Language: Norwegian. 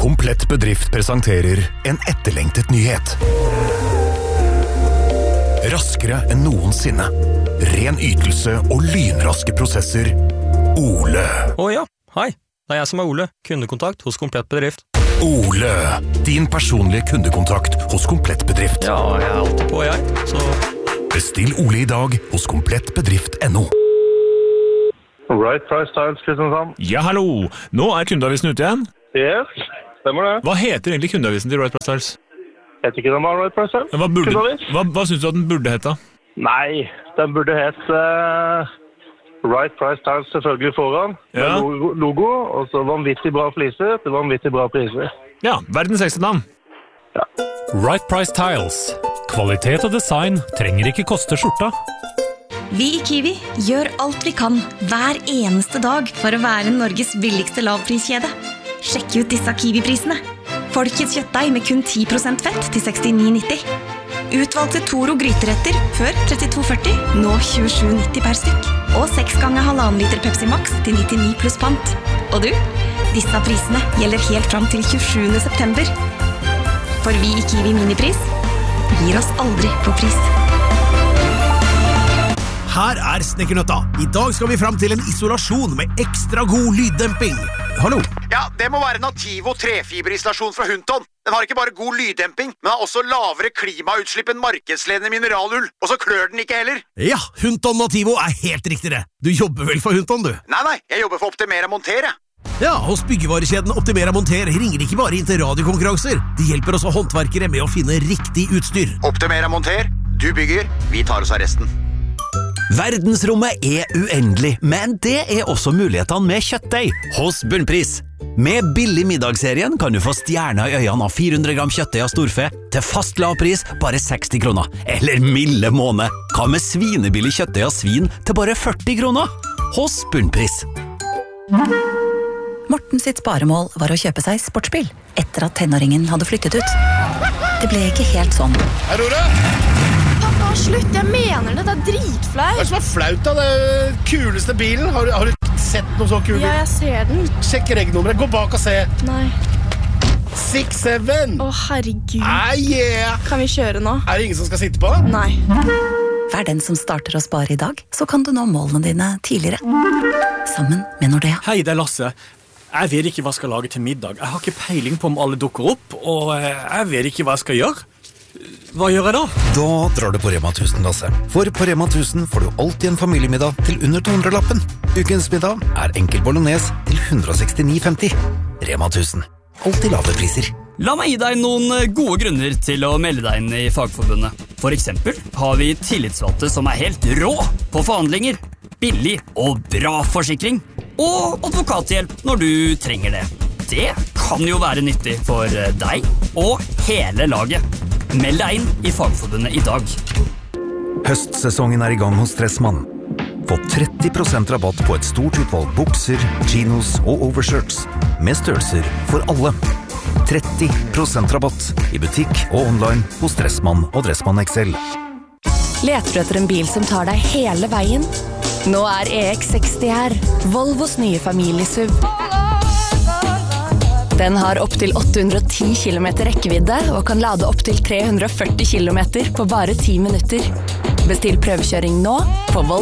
Komplett Bedrift presenterer en etterlengtet nyhet. Raskere enn noensinne. Ren ytelse og lynraske prosesser. Ole. Ja, hei. Det jeg som Ole. Kundekontakt hos Komplett Bedrift. Ole. Din personlige kundekontakt hos Komplett Bedrift. Ja, jeg alltid på, så... Bestill Ole i dag hos komplettbedrift.no. Right Price Tiles, Kristiansand. Ja, hallo. Nå kundeavisen ute igjen. Yes, stemmer det. Hva heter egentlig kundeavisen til Right Price Tiles? Jeg vet ikke den var Right Price Tiles. Hva synes du at den burde hete? Nei, den burde hete Right Price Tiles selvfølgelig foran. Ja. Med logo, og så vanvittig bra fliser til vanvittig bra priser. Ja, verdens ekste navn. Ja. Right Price Tiles. Kvalitet og design trenger ikke koste skjorta. Vi i Kiwi gjør alt vi kan hver eneste dag for å være Norges billigste lavpriskjede. Sjekk ut disse Kiwi-prisene. Folkets kjøttdeig med kun 10% fett til 69,90. Utvalgte Toro gryteretter før 32,40, nå 27,90 per stykk. Og 6 ganger 1,5 liter Pepsi Max til 99 pluss pant. Og du, disse prisene gjelder helt fram til 27. september. For vi i Kiwi Minipris gir oss aldri på pris. Her Snekkernøtta. I dag skal vi frem til en isolasjon med ekstra god lyddemping. Hallo? Ja, det må være Nativo trefiberisolasjon fra Hunton. Den har ikke bare god lyddemping, men har også lavere klimautslipp enn markedsledende mineralull. Og så klør den ikke heller. Ja, Hunton Nativo helt riktig det. Du jobber vel for Hunton, du? Nei, jeg jobber for Optimera Monter, jeg. Ja, hos byggevarekjeden Optimera Monter ringer ikke bare inn til radiokonkurranser. De hjelper også håndverkere med å finne riktig utstyr. Optimera Monter, du bygger, vi tar oss av resten. Verdensrommet uendelig, men det også mulighetene med kjøttdeig hos Bunnpris. Med billig middagsserien kan du få stjerner i øynene av 400 gram kjøttdeig av storfe til fast lavpris bare 60 kroner. Eller milde måned. Hva med svinebillig kjøttdeig av svin til bare 40 kroner? Hos Bunnpris. Morten sitt sparemål var å kjøpe seg sportsbil etter at tenåringen hadde flyttet ut. Det ble ikke helt sånn. Aurora! Pappa, slutt, jeg mener det, dritflaut. Hva som flaut da? Det kuleste bilen? Har du sett noe så kult? Ja, jeg ser den. Sjekk regnummeret, gå bak og se. Nei. 6-7. Herregud. Yeah. Kan vi kjøre nå? Det ingen som skal sitte på? Nei. Vær den som starter å spare i dag, så kan du nå målene dine tidligere. Sammen med Nordea. Hei, det Lasse. Jeg vet ikke hva jeg skal lage til middag. Jeg har ikke peiling på om alle dukker opp, og jeg vet ikke hva jeg skal gjøre. Hva gjør jeg da? Da drar du på Rema 1000, Lasse. For på Rema 1000 får du alltid en familiemiddag til under 200-lappen. Ukens middag enkel bolognese til 169,50. Rema 1000. Alltid lave priser. La meg gi deg noen gode grunner til å melde deg inn i Fagforbundet. For eksempel har vi tillitsvalgte som helt rå på forhandlinger, billig og bra forsikring, og advokathjelp når du trenger det. Det kan jo være nyttig for deg og hele laget. Meld deg inn i Fagforbundet i dag. Høstsesongen i gang hos Stressmann. Få 30% rabatt på et stort utvalg bukser, chinos og overshirts, med størrelser for alle. 30% rabatt i butikk og online hos Stressmann og Dressmann XL. Leter du etter en bil som tar deg hele veien? Nå EX60 her, Volvos nye familiesuv. Den har opp til 810 km rekkevidde og kan lade opp til 340 km på bare 10 minutter. Bestill prøvekjøring nå på Volvo.